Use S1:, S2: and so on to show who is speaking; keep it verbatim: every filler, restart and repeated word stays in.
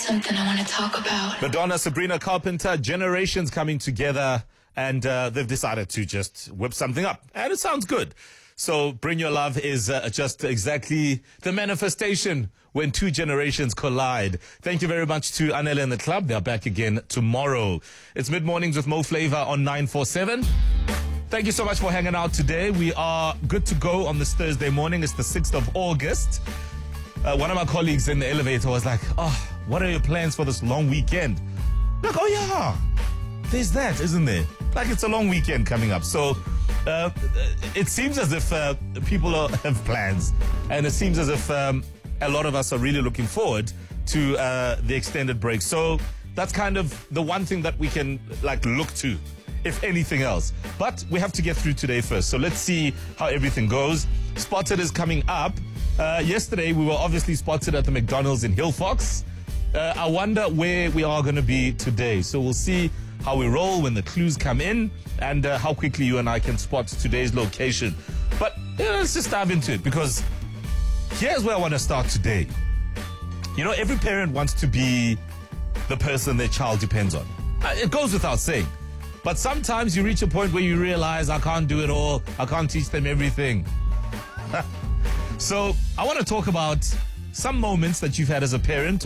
S1: something I want to talk about.
S2: Madonna, Sabrina Carpenter, generations coming together, and uh, they've decided to just whip something up. And it sounds good. So Bring Your Love is uh, just exactly the manifestation when two generations collide. Thank you very much to Anele and the club. They're back again tomorrow. It's Mid-Mornings with Mo Flavor on nine four seven. Thank you so much for hanging out today. We are good to go on this Thursday morning. It's the sixth of August. Uh, one of my colleagues in the elevator was like, oh, what are your plans for this long weekend? I'm like, oh yeah, there's that, isn't there? Like, it's a long weekend coming up. So uh, it seems as if uh, people are, have plans. And it seems as if um, a lot of us are really looking forward to uh, the extended break. So that's kind of the one thing that we can like look to, if anything else. But we have to get through today first. So let's see how everything goes. Spotted is coming up. Uh, yesterday, we were obviously spotted at the McDonald's in Hillfox. Uh, I wonder where we are going to be today. So we'll see how we roll when the clues come in and uh, how quickly you and I can spot today's location. But yeah, let's just dive into it, because here's where I want to start today. You know, every parent wants to be the person their child depends on. Uh, it goes without saying. But sometimes you reach a point where you realize, I can't do it all. I can't teach them everything. So I want to talk about some moments that you've had as a parent